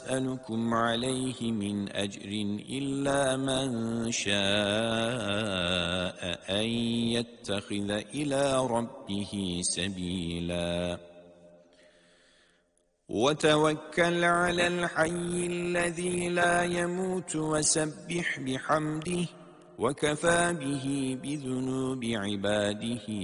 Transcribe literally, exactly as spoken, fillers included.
أسألكم عليه من أجر إلا من شاء أن يتخذ إلى ربه سبيلا وتوكل على الحي الذي لا يموت وسبح بحمده وكفى به بذنوب عباده